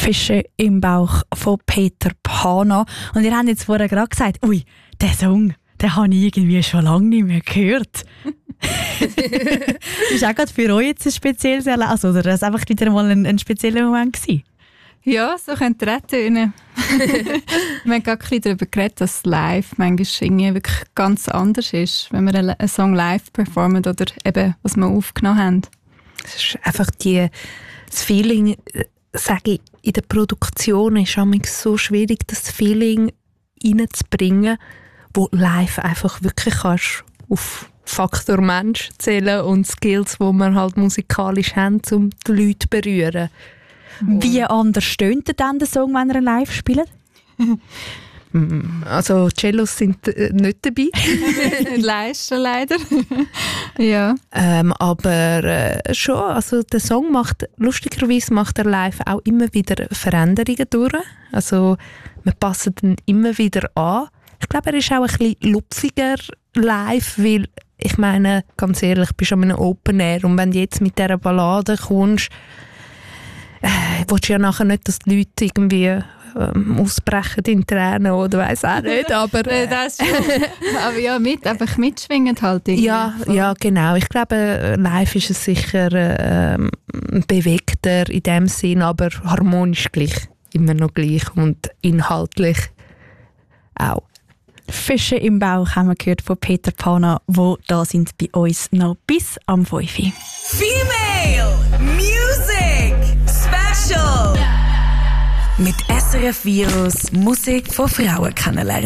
Fische im Bauch von Peter Pana. Und ihr habt jetzt vorher gerade gesagt, ui, der Song, den habe ich irgendwie schon lange nicht mehr gehört. Ist auch gerade für euch jetzt ein spezielles Erlebnis, oder das einfach wieder mal ein spezieller Moment gewesen? Ja, so könnte es auch tönen. Wir haben gerade darüber geredet, dass live manchmal irgendwie wirklich ganz anders ist, wenn wir einen Song live performen oder eben, was wir aufgenommen haben. Es ist einfach das Feeling, sage ich, in der Produktion ist es so schwierig, das Feeling reinzubringen, wo live einfach wirklich kannst auf Faktor Mensch zählen und Skills, die wir halt musikalisch haben, um die Leute zu berühren. Wie anders stöhnt denn der Song, wenn ihr ihn live spielt? Also Cellos sind nicht dabei. Leisten leider. Ja. Aber schon, also der Song lustigerweise macht er live auch immer wieder Veränderungen durch. Also wir passen ihn immer wieder an. Ich glaube, er ist auch ein bisschen lupfiger live, weil ich meine, ganz ehrlich, du bist an einem Open Air und wenn du jetzt mit dieser Ballade kommst, willst du ja nachher nicht, dass die Leute irgendwie ausbrechen in Tränen oder weiss auch nicht, aber aber ja, einfach mitschwingen halt irgendwie. Ja, genau. Ich glaube, live ist es sicher bewegter in dem Sinn, aber harmonisch gleich, immer noch gleich und inhaltlich auch. Fische im Bauch haben wir gehört von Peter Pana, wo da sind bei uns noch bis am 5. Female Music Special. Mit SRF Virus Musik von Frauen kennenlernen.